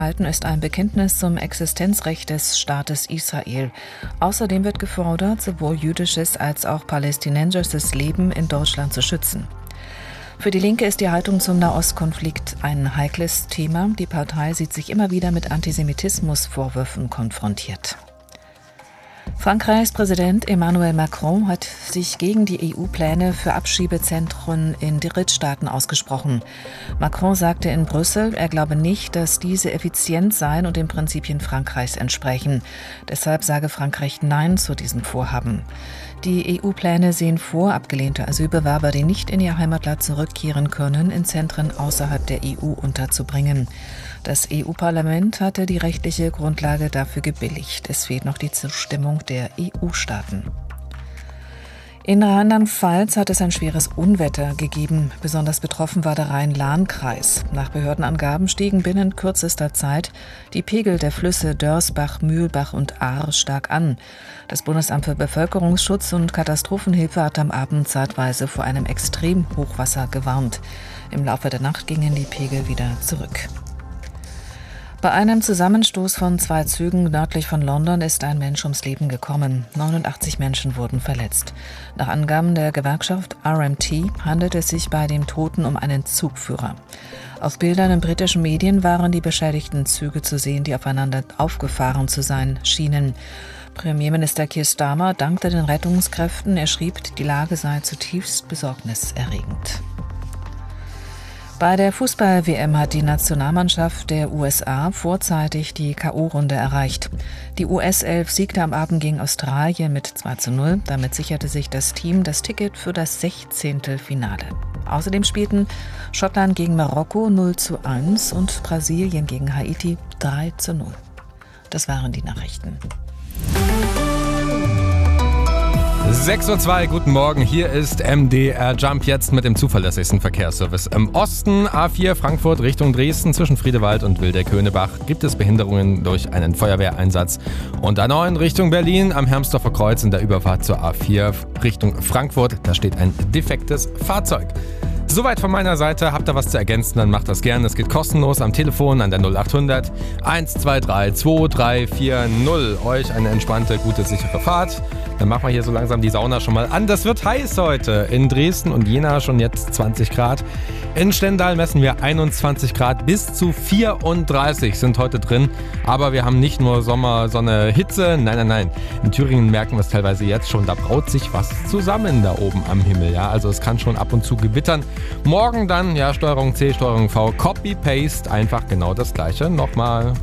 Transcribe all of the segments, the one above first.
Halten ist ein Bekenntnis zum Existenzrecht des Staates Israel. Außerdem wird gefordert, sowohl jüdisches als auch palästinensisches Leben in Deutschland zu schützen. Für die Linke ist die Haltung zum Nahostkonflikt ein heikles Thema. Die Partei sieht sich immer wieder mit Antisemitismusvorwürfen konfrontiert. Frankreichs Präsident Emmanuel Macron hat sich gegen die EU-Pläne für Abschiebezentren in Drittstaaten ausgesprochen. Macron sagte in Brüssel, er glaube nicht, dass diese effizient seien und den Prinzipien Frankreichs entsprechen. Deshalb sage Frankreich Nein zu diesem Vorhaben. Die EU-Pläne sehen vor, abgelehnte Asylbewerber, die nicht in ihr Heimatland zurückkehren können, in Zentren außerhalb der EU unterzubringen. Das EU-Parlament hatte die rechtliche Grundlage dafür gebilligt. Es fehlt noch die Zustimmung der EU-Staaten. In Rheinland-Pfalz hat es ein schweres Unwetter gegeben. Besonders betroffen war der Rhein-Lahn-Kreis. Nach Behördenangaben stiegen binnen kürzester Zeit die Pegel der Flüsse Dörsbach, Mühlbach und Ahr stark an. Das Bundesamt für Bevölkerungsschutz und Katastrophenhilfe hat am Abend zeitweise vor einem Extremhochwasser gewarnt. Im Laufe der Nacht gingen die Pegel wieder zurück. Bei einem Zusammenstoß von 2 Zügen nördlich von London ist ein Mensch ums Leben gekommen. 89 Menschen wurden verletzt. Nach Angaben der Gewerkschaft RMT handelt es sich bei dem Toten um einen Zugführer. Auf Bildern in britischen Medien waren die beschädigten Züge zu sehen, die aufeinander aufgefahren zu sein schienen. Premierminister Keir Starmer dankte den Rettungskräften. Er schrieb, die Lage sei zutiefst besorgniserregend. Bei der Fußball-WM hat die Nationalmannschaft der USA vorzeitig die K.O.-Runde erreicht. Die US-11 siegte am Abend gegen Australien mit 2:0. Damit sicherte sich das Team das Ticket für das 16. Finale. Außerdem spielten Schottland gegen Marokko 0:1 und Brasilien gegen Haiti 3:0. Das waren die Nachrichten. 6:02 Uhr, guten Morgen, hier ist MDR Jump jetzt mit dem zuverlässigsten Verkehrsservice. Im Osten A4 Frankfurt Richtung Dresden zwischen Friedewald und Wildeck-Höhnebach gibt es Behinderungen durch einen Feuerwehreinsatz. Und A9 Richtung Berlin am Hermsdorfer Kreuz in der Überfahrt zur A4 Richtung Frankfurt, da steht ein defektes Fahrzeug. Soweit von meiner Seite. Habt ihr was zu ergänzen, dann macht das gerne. Es geht kostenlos am Telefon an der 0800 123 2340. Euch eine entspannte, gute, sichere Fahrt. Dann machen wir hier so langsam die Sauna schon mal an. Das wird heiß heute. In Dresden und Jena schon jetzt 20 Grad. In Stendal messen wir 21 Grad. Bis zu 34 sind heute drin. Aber wir haben nicht nur Sommer, Sonne, Hitze. Nein. In Thüringen merken wir es teilweise jetzt schon. Da braut sich was zusammen da oben am Himmel. Ja, also es kann schon ab und zu gewittern. Morgen dann, ja, Steuerung C, Steuerung V, Copy, Paste, einfach genau das Gleiche. Nochmal.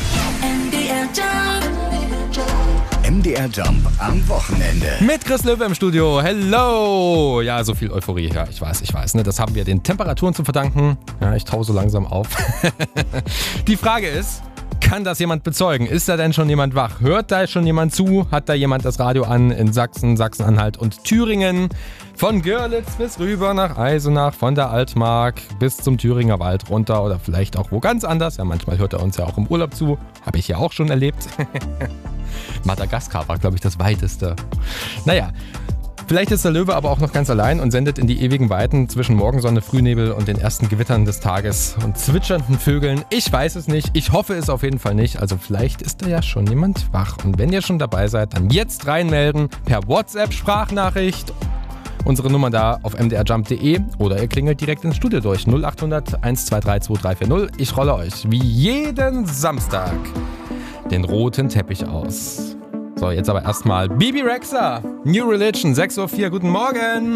MDR Jump am Wochenende. Mit Chris Löwe im Studio. Hello! Ja, so viel Euphorie. Ja, ich weiß. Ne? Das haben wir den Temperaturen zu verdanken. Ja, ich taue so langsam auf. Die Frage ist, kann das jemand bezeugen? Ist da denn schon jemand wach? Hört da schon jemand zu? Hat da jemand das Radio an in Sachsen, Sachsen-Anhalt und Thüringen? Von Görlitz bis rüber nach Eisenach, von der Altmark bis zum Thüringer Wald runter oder vielleicht auch wo ganz anders. Ja, manchmal hört er uns ja auch im Urlaub zu. Habe ich ja auch schon erlebt. Madagaskar war, glaube ich, das weiteste. Naja, vielleicht ist der Löwe aber auch noch ganz allein und sendet in die ewigen Weiten zwischen Morgensonne, Frühnebel und den ersten Gewittern des Tages und zwitschernden Vögeln. Ich weiß es nicht. Ich hoffe es auf jeden Fall nicht. Also vielleicht ist da ja schon jemand wach. Und wenn ihr schon dabei seid, dann jetzt reinmelden per WhatsApp-Sprachnachricht. Unsere Nummer da auf mdrjump.de oder ihr klingelt direkt ins Studio durch 0800 123 2340. Ich rolle euch wie jeden Samstag den roten Teppich aus. So, jetzt aber erstmal Bibi Rexha, New Religion, 6:04 Uhr, guten Morgen.